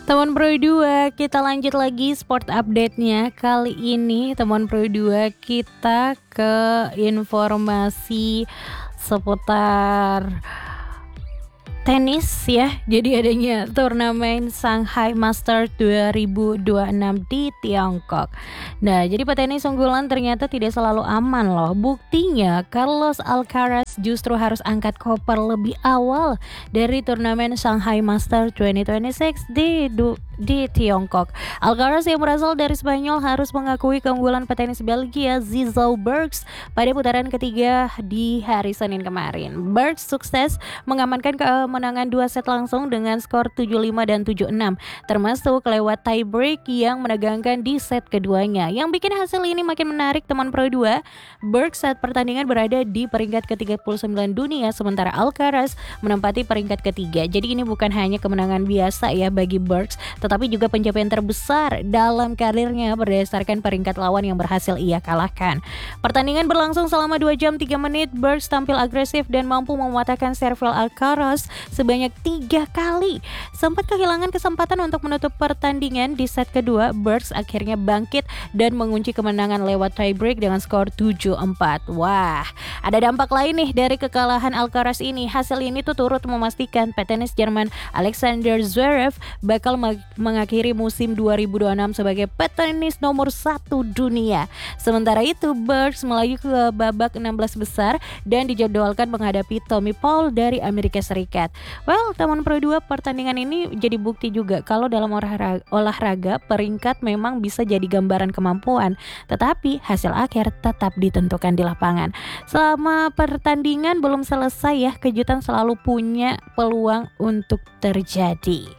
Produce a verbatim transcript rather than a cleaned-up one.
Teman Pro dua, kita lanjut lagi sport update-nya. Kali ini teman Pro dua kita ke informasi seputar tenis ya. Jadi adanya turnamen Shanghai Masters dua ribu dua puluh enam di Tiongkok. Nah, jadi petenis unggulan ternyata tidak selalu aman loh. Buktinya Carlos Alcaraz justru harus angkat koper lebih awal dari turnamen Shanghai Masters dua ribu dua puluh enam di di Tiongkok. Alcaraz yang berasal dari Spanyol harus mengakui keunggulan petenis Belgia Zizou Bergs pada putaran ketiga di hari Senin kemarin. Bergs sukses mengamankan kemenangan dua set langsung dengan skor tujuh lima dan tujuh enam, termasuk lewat tie break yang menegangkan di set keduanya. Yang bikin hasil ini makin menarik teman Pro dua, Bergs saat pertandingan berada di peringkat ke tiga puluh sembilan dunia, sementara Alcaraz menempati peringkat ketiga. Jadi ini bukan hanya kemenangan biasa ya bagi Bergs, tetapi juga pencapaian terbesar dalam karirnya berdasarkan peringkat lawan yang berhasil ia kalahkan. Pertandingan berlangsung selama dua jam tiga menit. Bergs tampil agresif dan mampu mematahkan servel Alcaraz sebanyak tiga kali. Sempat kehilangan kesempatan untuk menutup pertandingan di set kedua, Bergs akhirnya bangkit dan mengunci kemenangan lewat tiebreak dengan skor tujuh empat. Wah, ada dampak lain nih dari kekalahan Alcaraz ini. Hasil ini tuh turut memastikan petenis Jerman Alexander Zverev bakal mengakhiri musim dua ribu dua puluh enam sebagai petenis nomor satu dunia. Sementara itu, Bergs melaju ke babak enam belas besar dan dijadwalkan menghadapi Tommy Paul dari Amerika Serikat. Well, teman Pro dua, pertandingan ini jadi bukti juga kalau dalam olahraga, olahraga peringkat memang bisa jadi gambaran kemampuan, tetapi hasil akhir tetap ditentukan di lapangan. Selama pertandingan belum selesai ya, kejutan selalu punya peluang untuk terjadi.